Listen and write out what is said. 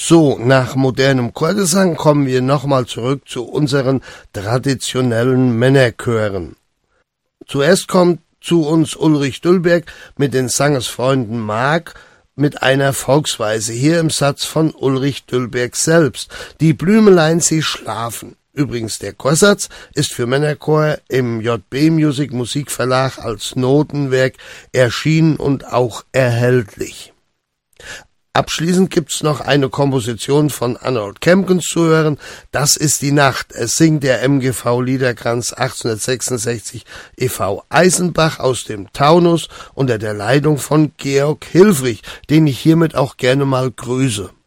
So, nach modernem Chorgesang kommen wir nochmal zurück zu unseren traditionellen Männerchören. Zuerst kommt zu uns Ulrich Dülberg mit den Sangesfreunden Mark mit einer Volksweise, hier im Satz von Ulrich Dülberg selbst. Die Blümelein, sie schlafen. Übrigens, der Chorsatz ist für Männerchor im JB Music Musikverlag als Notenwerk erschienen und auch erhältlich. Abschließend gibt's noch eine Komposition von Arnold Kempkens zu hören. Das ist die Nacht. Es singt der MGV Liederkranz 1866 e.V. Eisenbach aus dem Taunus unter der Leitung von Georg Hilfrich, den ich hiermit auch gerne mal grüße.